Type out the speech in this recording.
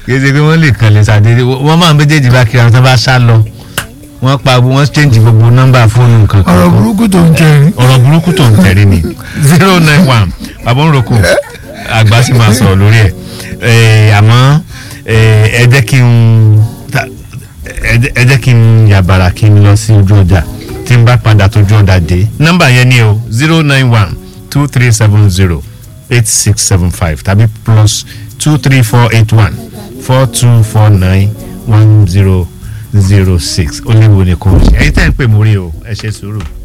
kéde pé wọ́n lè kàn lè ṣàdédé wọ́n máa ń méjèèjì bá kiri àwọn tó bá sá lọ wọ́n pa wọ́n change gbogbo nọ́mbà fóònù nǹkan kan. ọ̀rọ̀ burúkú tó ń tẹ̀rí ni 091 bàbá ń roko àgbà sì máa sọ̀rọ̀ lórí ẹ̀ àmọ́ ẹ jẹ́ kí n yàbàrà kí n lọ sí ojú ọjà tí n bá padà tójú ọjà dé nọ́mbà yẹn ni o 091 2370 8675 tàbí +23481 4249 1006 ó léwu ni kò ṣe ẹ̀yin tẹ́ ń pè mórí o ẹ ṣe sùúrù.